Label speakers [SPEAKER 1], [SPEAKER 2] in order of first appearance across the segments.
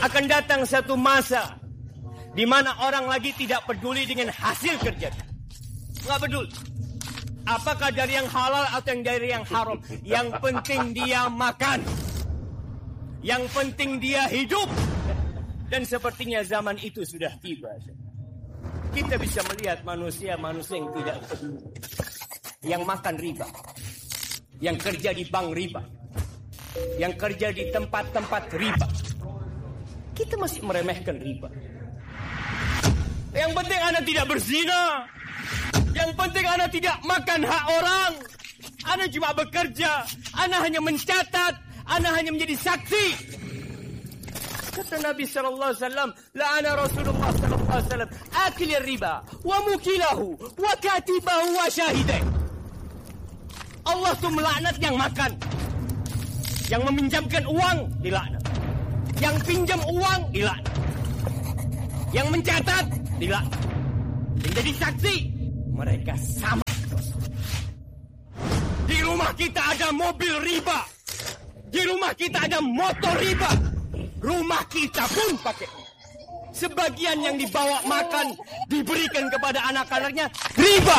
[SPEAKER 1] Akan datang satu masa di mana orang lagi tidak peduli dengan hasil kerja. Nggak peduli. Apakah dari yang halal atau yang dari yang haram. Yang penting dia makan. Yang penting dia hidup. Dan sepertinya zaman itu sudah tiba. Kita bisa melihat manusia-manusia yang tidak peduli. Yang makan riba. Yang kerja di bank riba. Yang kerja di tempat-tempat riba. Kita masih meremehkan riba. Yang penting Anda tidak berzina. Yang penting Anda tidak makan hak orang. Anda cuma bekerja. Anda hanya mencatat. Anda hanya menjadi saksi. Kata Nabi sallallahu alaihi wasallam, la'ana Rasulullah sallallahu alaihi wasallam akil riba wa mukilahu wa katibahu wa syahidai. Allah tuh melaknat yang makan. Yang meminjamkan uang dilaknat. Yang pinjam uang dilaknat. Yang mencatat dilaknat. Yang jadi saksi mereka sama. Di rumah kita ada mobil riba. Di rumah kita ada motor riba. Rumah kita pun pakai. Sebagian yang dibawa makan diberikan kepada anak-anaknya riba.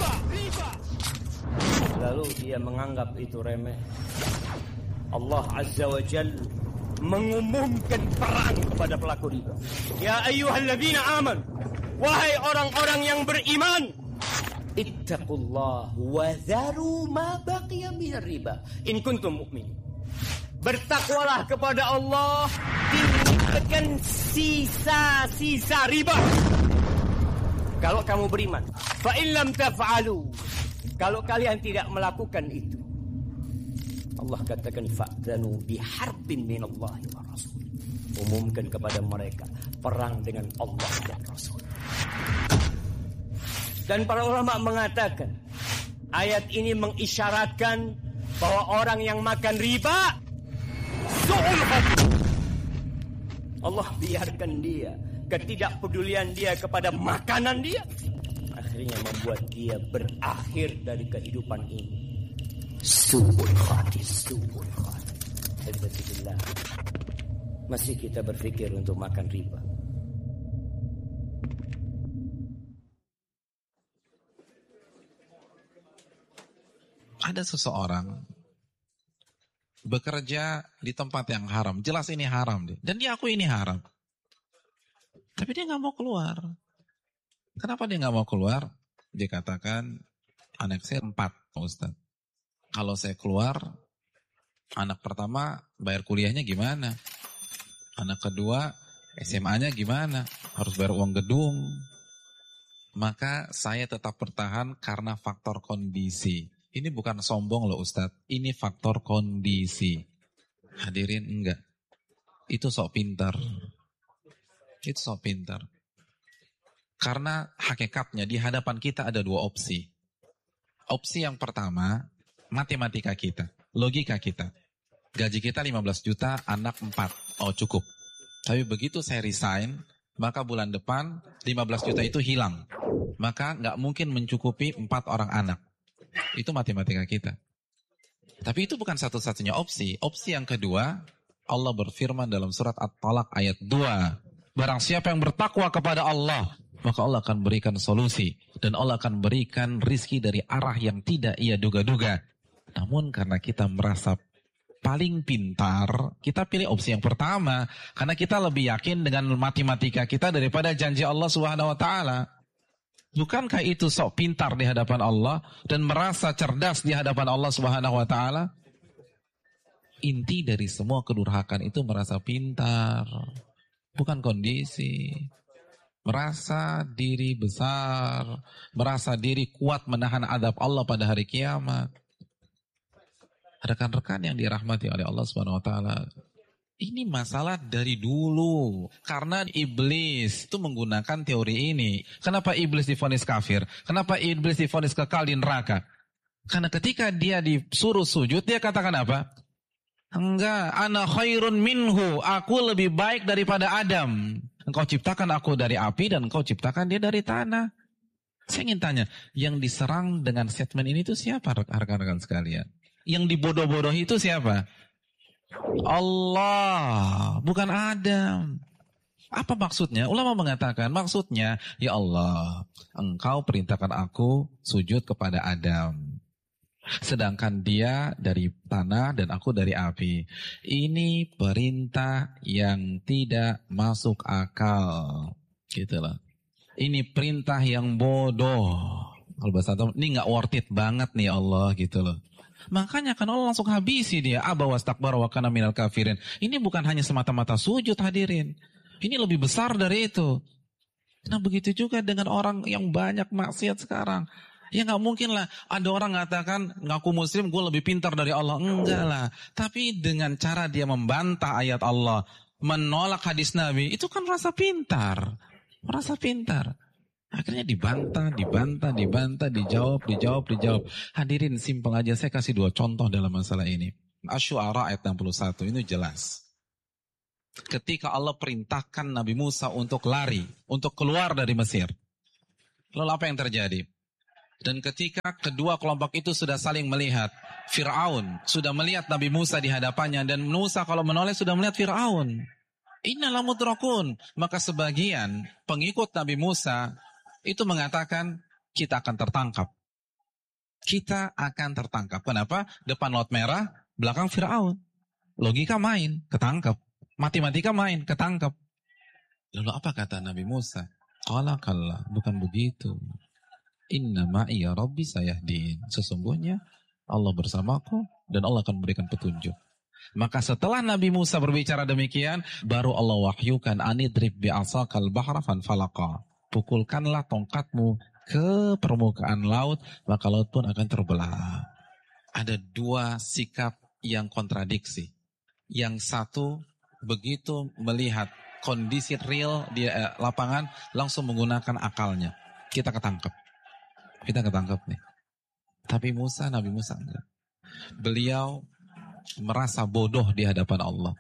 [SPEAKER 1] Lalu dia menganggap itu remeh. Allah Azza wa Jalla mengumumkan perang kepada pelaku riba. Ya ayyuhalladzina aman, wahai orang-orang yang beriman, ittaqullah wa dharu ma baqiya minar riba in kuntum mu'minin. Bertakwalah kepada Allah, tinggalkan sisa-sisa riba. Kalau kamu beriman. Fa in lam taf'alu, kalau kalian tidak melakukan itu, Allah katakan fa'dhanu biharbin minallahi wa rasul. Umumkan kepada mereka perang dengan Allah dan Rasul. Dan para ulama mengatakan ayat ini mengisyaratkan bahwa orang yang makan riba su'ul hati. Allah biarkan dia, ketidakpedulian dia kepada makanan dia akhirnya membuat dia berakhir dari kehidupan ini su'ul hati. Alhamdulillah, masih kita berpikir untuk makan riba.
[SPEAKER 2] Ada seseorang bekerja di tempat yang haram. Jelas ini haram deh. Dan dia akui ini haram. Tapi dia gak mau keluar. Kenapa dia gak mau keluar? Dia katakan, anak saya 4, Ustaz. Kalau saya keluar, anak pertama bayar kuliahnya gimana? Anak kedua, SMA-nya gimana? Harus bayar uang gedung. Maka saya tetap bertahan karena faktor kondisi. Ini bukan sombong loh Ustadz, ini faktor kondisi. Hadirin enggak. Itu sok pintar. Itu sok pintar. Karena hakikatnya di hadapan kita ada 2 opsi. Opsi yang pertama, matematika kita, logika kita. Gaji kita 15 juta, anak 4. Oh cukup. Tapi begitu saya resign, maka bulan depan 15 juta itu hilang. Maka nggak mungkin mencukupi 4 orang anak. Itu matematika kita. Tapi itu bukan satu-satunya opsi. Opsi yang kedua, Allah berfirman dalam surat At-Talaq ayat 2. Barang siapa yang bertakwa kepada Allah, maka Allah akan berikan solusi. Dan Allah akan berikan rizki dari arah yang tidak ia duga-duga. Namun karena kita merasa paling pintar, kita pilih opsi yang pertama. Karena kita lebih yakin dengan matematika kita daripada janji Allah Subhanahu wa Ta'ala. Bukankah itu sok pintar di hadapan Allah dan merasa cerdas di hadapan Allah Subhanahu wa Ta'ala? Inti dari semua kedurhakaan itu merasa pintar, bukan kondisi. Merasa diri besar, merasa diri kuat menahan azab Allah pada hari kiamat. Rekan-rekan yang dirahmati oleh Allah Subhanahu wa Ta'ala, ini masalah dari dulu. Karena iblis itu menggunakan teori ini. Kenapa iblis divonis kafir? Kenapa iblis divonis kekal di neraka? Karena ketika dia disuruh sujud, dia katakan apa? Enggak, ana khairun minhu. Aku lebih baik daripada Adam. Engkau ciptakan aku dari api dan engkau ciptakan dia dari tanah. Saya ingin tanya, yang diserang dengan statement ini itu siapa rekan-rekan sekalian? Yang dibodoh-bodohi itu siapa? Allah. bukan Adam. Apa maksudnya? Ulama mengatakan maksudnya, ya Allah, Engkau perintahkan aku sujud kepada Adam. Sedangkan dia dari tanah dan aku dari api. Ini perintah yang tidak masuk akal. Gitu loh. Ini perintah yang bodoh. Kalau bahasa Arab, ini gak worth it banget nih Allah gitu loh. Makanya kan Allah langsung habisi dia. Aba wastakbara wa kana minal kafirin. Ini bukan hanya semata-mata sujud hadirin. Ini lebih besar dari itu. Nah begitu juga dengan orang yang banyak maksiat sekarang. Ya gak mungkin lah ada orang mengatakan ngaku muslim gue lebih pintar dari Allah. Enggak lah. Tapi dengan cara dia membantah ayat Allah, menolak hadis Nabi, itu kan rasa pintar. Merasa pintar. Akhirnya dibantah, dijawab. Hadirin simpel aja, saya kasih 2 contoh dalam masalah ini. Asy-Syu'ara ayat 61, ini jelas. Ketika Allah perintahkan Nabi Musa untuk lari, untuk keluar dari Mesir. Lalu apa yang terjadi? Dan ketika kedua kelompok itu sudah saling melihat, Fir'aun sudah melihat Nabi Musa di hadapannya, dan Musa kalau menoleh sudah melihat Fir'aun. Innalah mudrakun. Maka sebagian pengikut Nabi Musa itu mengatakan kita akan tertangkap. Kita akan tertangkap. Kenapa? Depan laut merah, belakang Fir'aun. Logika main, ketangkap. Matematika main, ketangkap. Lalu apa kata Nabi Musa? Qala kalla, bukan begitu. Inna ma'iya rabbi sayahdin. Sesungguhnya Allah bersamaku dan Allah akan memberikan petunjuk. Maka setelah Nabi Musa berbicara demikian, baru Allah wahyukan anidrib bi'asakal bahra fanfalaqa. Pukulkanlah tongkatmu ke permukaan laut, maka laut pun akan terbelah. Ada 2 sikap yang kontradiksi. Yang satu begitu melihat kondisi real di lapangan, langsung menggunakan akalnya. Kita ketangkep nih. Tapi Nabi Musa enggak. Beliau merasa bodoh di hadapan Allah.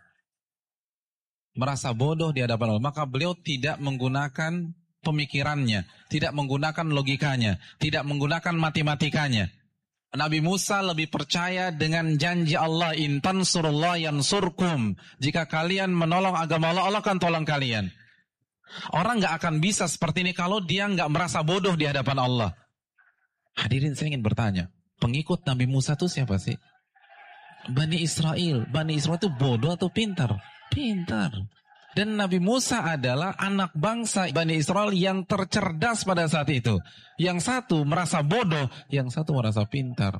[SPEAKER 2] Maka beliau tidak menggunakan pemikirannya, tidak menggunakan logikanya, tidak menggunakan matematikanya. Nabi Musa lebih percaya dengan janji Allah, in tansurullah yansurkum. Jika kalian menolong agama Allah, Allah akan tolong kalian. Orang gak akan bisa seperti ini kalau dia gak merasa bodoh di hadapan Allah. Hadirin, saya ingin bertanya, pengikut Nabi Musa itu siapa sih? Bani Israel itu bodoh atau pintar? Pintar. Dan Nabi Musa adalah anak bangsa Bani Israel yang tercerdas pada saat itu. Yang satu merasa bodoh, yang satu merasa pintar.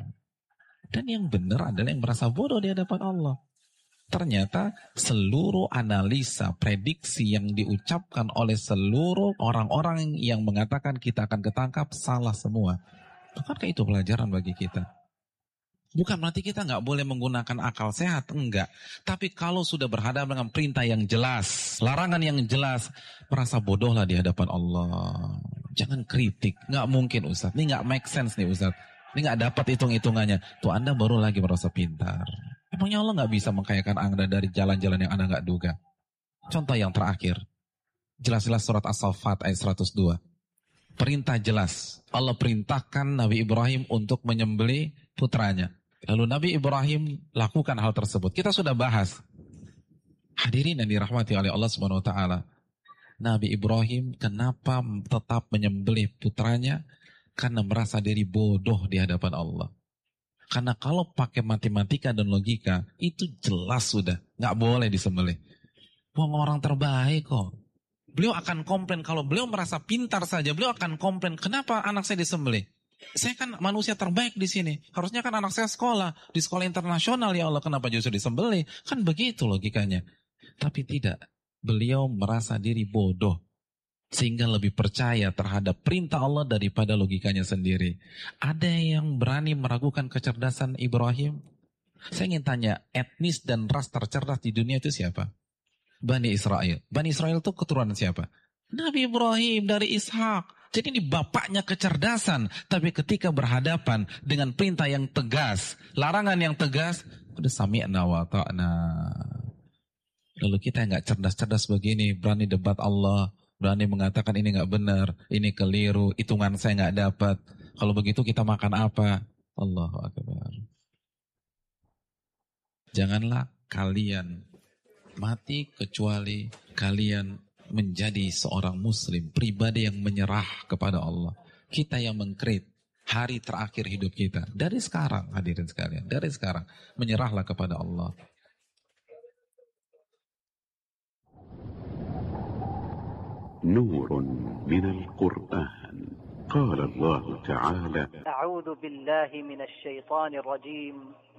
[SPEAKER 2] Dan yang benar adalah yang merasa bodoh di hadapan Allah. Ternyata seluruh analisa, prediksi yang diucapkan oleh seluruh orang-orang yang mengatakan kita akan ketangkap salah semua. Bukankah itu pelajaran bagi kita? Bukan berarti kita nggak boleh menggunakan akal sehat, enggak. Tapi kalau sudah berhadapan dengan perintah yang jelas, larangan yang jelas, merasa bodohlah di hadapan Allah. Jangan kritik, nggak mungkin Ustaz. Ini nggak make sense nih Ustaz. Ini nggak dapat hitung-hitungannya. Tuh Anda baru lagi merasa pintar. Emangnya Allah nggak bisa mengkayakan Anda dari jalan-jalan yang Anda nggak duga? Contoh yang terakhir, jelas-jelas surat As-Saffat ayat 102. Perintah jelas. Allah perintahkan Nabi Ibrahim untuk menyembelih putranya. Lalu Nabi Ibrahim lakukan hal tersebut. Kita sudah bahas. Hadirin yang dirahmati oleh Allah Subhanahu wa taala. Nabi Ibrahim kenapa tetap menyembelih putranya? Karena merasa diri bodoh di hadapan Allah. Karena kalau pakai matematika dan logika, itu jelas sudah nggak boleh disembelih. Wong orang terbaik kok. Beliau akan komplain, kalau beliau merasa pintar saja, beliau akan komplain, kenapa anak saya disembelih? Saya kan manusia terbaik di sini. Harusnya kan anak saya sekolah di sekolah internasional, ya Allah, kenapa justru disembelih? Kan begitu logikanya. Tapi tidak. Beliau merasa diri bodoh sehingga lebih percaya terhadap perintah Allah daripada logikanya sendiri. Ada yang berani meragukan kecerdasan Ibrahim? Saya ingin tanya, etnis dan ras tercerdas di dunia itu siapa? Bani Israel. Bani Israel itu keturunan siapa? Nabi Ibrahim dari Ishak. Jadi ini bapaknya kecerdasan. Tapi ketika berhadapan dengan perintah yang tegas, larangan yang tegas, udah sami'na wa ta'na. Lalu kita yang gak cerdas-cerdas begini, berani debat Allah, berani mengatakan ini gak benar, ini keliru, hitungan saya gak dapat. Kalau begitu kita makan apa? Allahu Akbar. Janganlah kalian mati kecuali kalian menjadi seorang muslim, pribadi yang menyerah kepada Allah. Kita yang mengkrit hari terakhir hidup kita. Dari sekarang, hadirin sekalian, dari sekarang menyerahlah kepada Allah.
[SPEAKER 3] نور من القرآن قال الله تعالى
[SPEAKER 4] أعوذ بالله من الشيطان الرجيم